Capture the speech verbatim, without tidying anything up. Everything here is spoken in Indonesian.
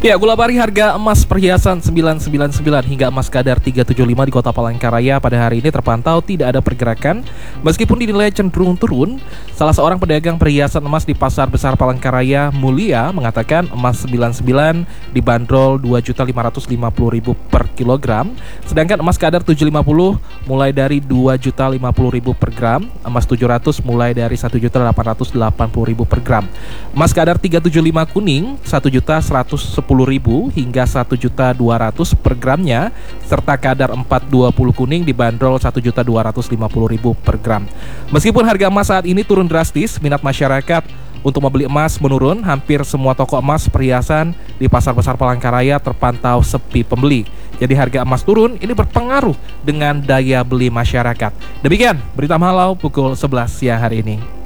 Ya, gula bari harga emas perhiasan sembilan sembilan sembilan hingga emas kadar tiga tujuh lima di Kota Palangkaraya pada hari ini terpantau tidak ada pergerakan meskipun dinilai cenderung turun. Salah seorang pedagang perhiasan emas di Pasar Besar Palangkaraya, Mulia, mengatakan emas sembilan sembilan dibanderol dua juta lima ratus lima puluh ribu per kilogram, sedangkan emas kadar tujuh lima puluh mulai dari dua juta lima puluh ribu per gram, emas tujuh ratus mulai dari satu juta delapan ratus delapan puluh ribu per gram. Emas kadar tiga tujuh lima kuning satu juta seratus sepuluh ribu hingga satu juta dua ratus per gramnya, serta kadar empat dua puluh kuning dibanderol satu juta dua ratus lima puluh ribu per gram. Meskipun harga emas saat ini turun drastis, minat masyarakat untuk membeli emas menurun. Hampir semua toko emas perhiasan di Pasar Besar Palangkaraya terpantau sepi pembeli. Jadi harga emas turun ini berpengaruh dengan daya beli masyarakat. Demikian berita Mahalau pukul sebelas siang hari ini.